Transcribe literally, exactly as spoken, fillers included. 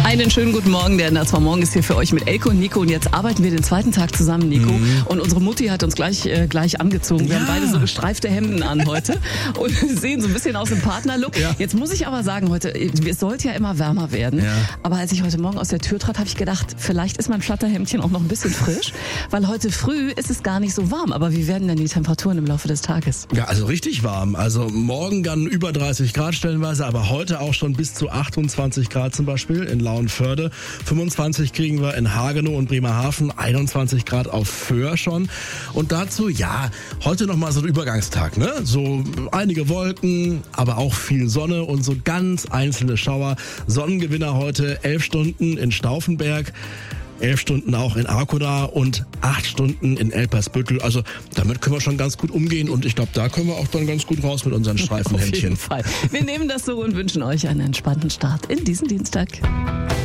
Einen schönen guten Morgen, der N R zwei Morgen ist hier für euch mit Elke und Nico und jetzt arbeiten wir den zweiten Tag zusammen, Nico. Mhm. Und unsere Mutti hat uns gleich äh, gleich angezogen. Wir ja. haben beide so gestreifte Hemden an heute und sehen so ein bisschen aus dem Partnerlook. Ja. Jetzt muss ich aber sagen, heute, es sollte ja immer wärmer werden, ja. aber als ich heute Morgen aus der Tür trat, habe ich gedacht, vielleicht ist mein Flatterhemdchen auch noch ein bisschen frisch, weil heute früh ist es gar nicht so warm. Aber wie werden denn die Temperaturen im Laufe des Tages? Ja, also richtig warm. Also morgen dann über dreißig Grad stellenweise, aber heute auch schon bis zu achtundzwanzig Grad zum Beispiel in Lauenförde. fünfundzwanzig kriegen wir in Hagenow und Bremerhaven, einundzwanzig Grad auf Föhr schon. Und dazu, ja, heute nochmal so ein Übergangstag, ne? So einige Wolken, aber auch viel Sonne und so ganz einzelne Schauer. Sonnengewinner heute elf Stunden in Stauffenberg. Elf Stunden auch in Arkona und acht Stunden in Elpersbüttel. Also damit können wir schon ganz gut umgehen und ich glaube, da können wir auch dann ganz gut raus mit unseren Streifenhemdchen. Auf jeden Fall. Wir nehmen das so und wünschen euch einen entspannten Start in diesen Dienstag.